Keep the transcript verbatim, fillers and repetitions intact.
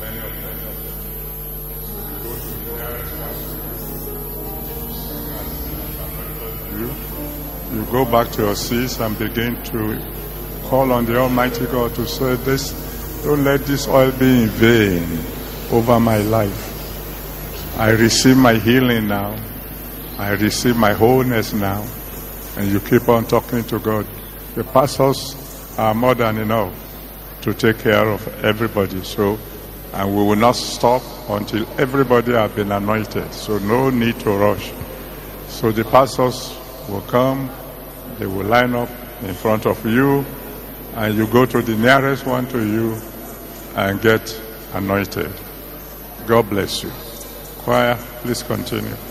many of them. Go to the nearest one. You, you go back to your seats and begin to call on the Almighty God to say, "This, don't let this oil be in vain over my life. I receive my healing now. I receive my wholeness now." And you keep on talking to God. The pastors are more than enough to take care of everybody. So, and we will not stop until everybody has been anointed. So no need to rush. So the pastors will come, they will line up in front of you, and you go to the nearest one to you and get anointed. God bless you. Choir, please continue.